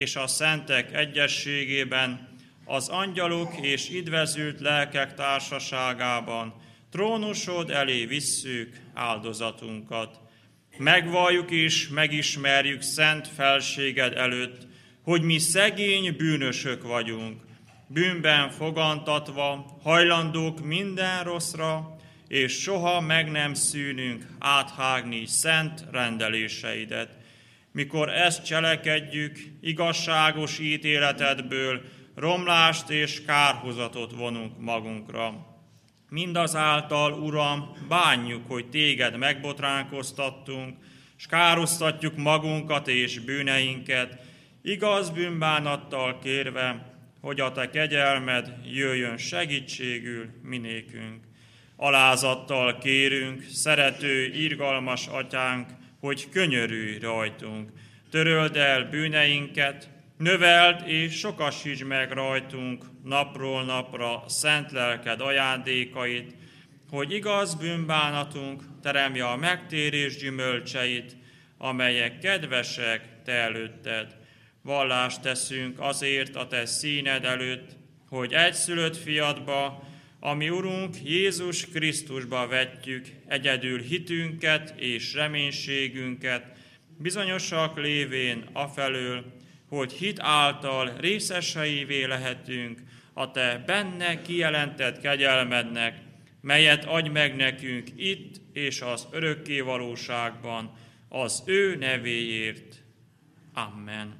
és a szentek egyességében, az angyalok és idvezült lelkek társaságában trónusod elé visszük áldozatunkat. Megvalljuk és megismerjük szent felséged előtt, hogy mi szegény bűnösök vagyunk, bűnben fogantatva, hajlandók minden rosszra, és soha meg nem szűnünk áthágni szent rendeléseidet. Mikor ezt cselekedjük, igazságos ítéletedből romlást és kárhozatot vonunk magunkra. Mindazáltal, Uram, bánjuk, hogy téged megbotránkoztattunk, s károsztatjuk magunkat és bűneinket, igaz bűnbánattal kérve, hogy a te kegyelmed jöjjön segítségül minékünk. Alázattal kérünk, szerető, irgalmas atyánk, hogy könyörülj rajtunk. Töröld el bűneinket, növeld és sokasítsd meg rajtunk napról napra szent lelked ajándékait, hogy igaz bűnbánatunk teremje a megtérés gyümölcseit, amelyek kedvesek te előtted. Vallást teszünk azért a te színed előtt, hogy egyszülött fiadba, ami Urunk Jézus Krisztusba vetjük egyedül hitünket és reménységünket, bizonyosak lévén afelől, hogy hit által részeseivé lehetünk a te benne kijelentett kegyelmednek, melyet adj meg nekünk itt és az örökké valóságban, az ő nevéért. Amen.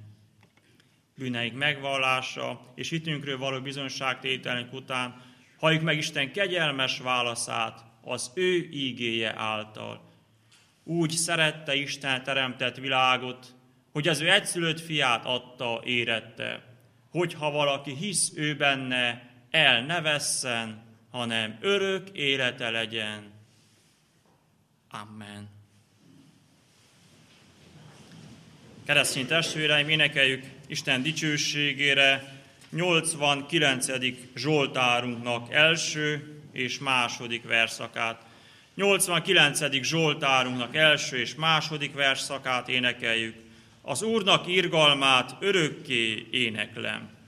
Bűneink megvallása és hitünkről való bizonyságtételünk után halljuk meg Isten kegyelmes válaszát az ő ígéje által. Úgy szerette Isten teremtett világot, hogy az ő egyszülött fiát adta érette, hogyha valaki hisz ő benne, el ne vesszen, hanem örök élete legyen. Amen. Keresztény testvéreim, énekeljük Isten dicsőségére 89. Zsoltárunknak első és második verszakát. 89. Zsoltárunknak első és második verszakát énekeljük. Az Úrnak irgalmát örökké éneklem.